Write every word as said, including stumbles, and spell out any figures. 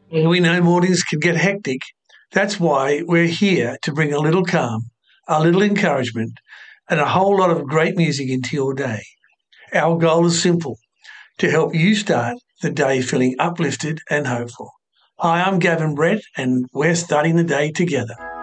And we know mornings can get hectic. That's why we're here to bring a little calm, a little encouragement, and a whole lot of great music into your day. Our goal is simple: to help you start the day feeling uplifted and hopeful. Hi, I'm Gavin Brett, and we're starting the day together.